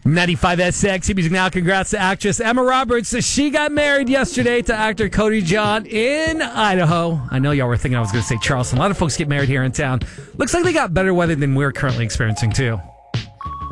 95 Sexy Music Now. Congrats to actress Emma Roberts. She got married yesterday to actor Cody John in Idaho. I know y'all were thinking I was going to say Charleston. A lot of folks get married here in town. Looks like they got better weather than we're currently experiencing, too.